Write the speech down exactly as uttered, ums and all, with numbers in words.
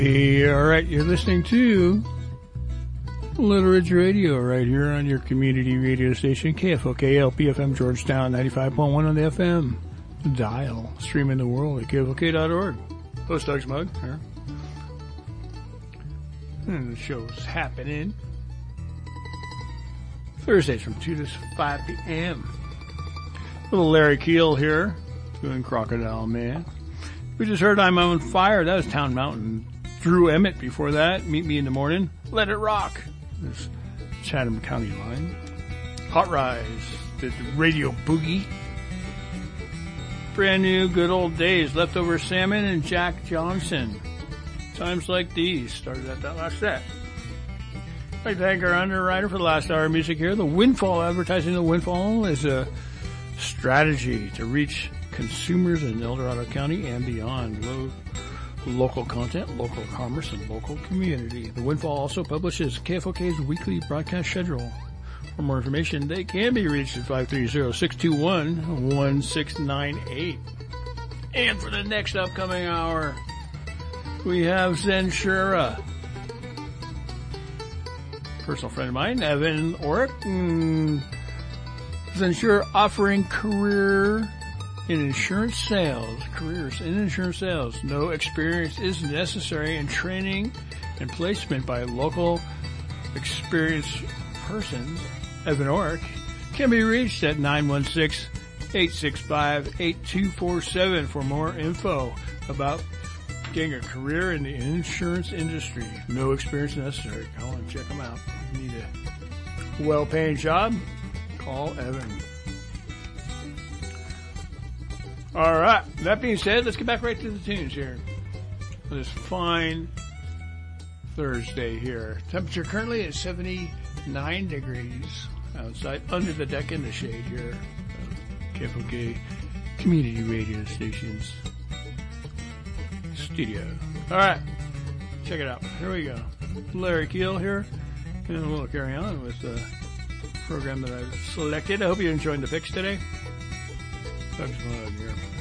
All right, you're listening to Little Ridge Radio right here on your community radio station, K F O K L P F M Georgetown, ninety-five point one on the F M dial, streaming the world at K F O K dot org. Host Doug Smug here. And the show's happening Thursdays from two to five p.m. Little Larry Keel here, doing Crocodile Man. We just heard I'm on Fire. That was Town Mountain. Drew Emmett before that. Meet Me in the Morning. Let It Rock. This Chatham County line. Hot Rise. Did the Radio Boogie. Brand new Good Old Days. Leftover Salmon and Jack Johnson. Times Like These. Started at that last set. I'd like to thank our underwriter for the last hour of music here. The Windfall. Advertising the Windfall is a strategy to reach consumers in El Dorado County and beyond. Low local content, local commerce, and local community. The Windfall also publishes K F O K's weekly broadcast schedule. For more information, they can be reached at five three zero, six two one, one six nine eight. And for the next upcoming hour, we have Zenshura. Personal friend of mine, Evan Orrick. Mm, Zenshura offering career in insurance sales, careers in insurance sales. No experience is necessary, and training and placement by local experienced persons. Evan Orrick can be reached at nine one six, eight six five, eight two four seven for more info about getting a career in the insurance industry. No experience necessary. Call and check them out. If you need a well-paying job, call Evan. All right. That being said, let's get back right to the tunes here. On this fine Thursday here. Temperature currently at seventy-nine degrees outside, under the deck in the shade here. K F O K Community Radio Stations studio. All right. Check it out. Here we go. Larry Keel here. And we'll carry on with the program that I've selected. I hope you're enjoying the picks today. Doug Smug here.